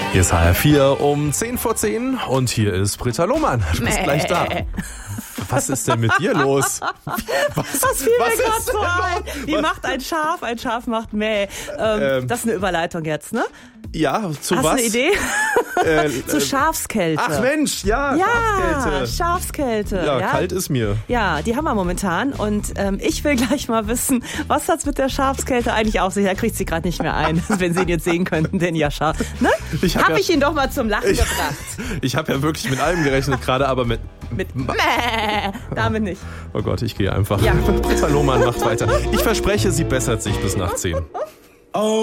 Hier ist HR4 um 10:10 und hier ist Britta Lohmann. Du bist gleich da. Was ist denn mit dir los? Was fiel mir gerade so ein? Die macht ein Schaf macht Mäh. Das ist eine Überleitung jetzt, ne? Ja, zu Hast was? Hast du eine Idee? Zu Schafskälte. Ach Mensch, ja, Schafskälte. Ja, kalt ist mir. Ja, die haben wir momentan und ich will gleich mal wissen, was hat's mit der Schafskälte eigentlich auf sich? Da kriegt sie gerade nicht mehr ein, wenn Sie ihn jetzt sehen könnten, denn ja, Schaf. Ne? Ich ihn doch mal zum Lachen gebracht. Ich habe ja wirklich mit allem gerechnet, gerade aber mit damit nicht. Oh Gott, ich gehe einfach. Ja. Britta Lohmann macht weiter. Ich verspreche, sie bessert sich bis nach 10.